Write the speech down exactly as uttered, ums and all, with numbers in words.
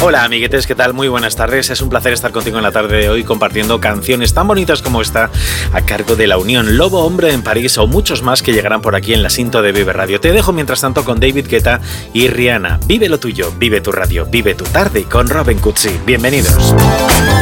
Hola amiguetes, ¿qué tal? Muy buenas tardes. Es un placer estar contigo en la tarde de hoy compartiendo canciones tan bonitas como esta a cargo de La Unión, Lobo Hombre en París o muchos más que llegarán por aquí en la Sinto de Vive Radio. Te dejo mientras tanto con David Guetta y Rihanna. Vive lo tuyo, vive tu radio, vive tu tarde con Robin Cutsi. Bienvenidos.